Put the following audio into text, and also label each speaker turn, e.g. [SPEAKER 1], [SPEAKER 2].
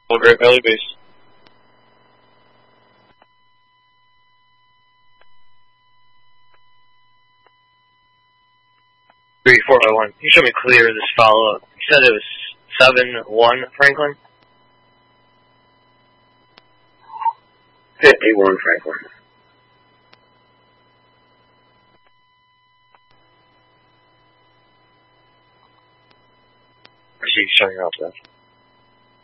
[SPEAKER 1] Great Valley Base. 3-4-1. Can you show me clear this follow-up? You said it was 7-1 Franklin?
[SPEAKER 2] 51 Franklin.
[SPEAKER 1] I see you showing your up there.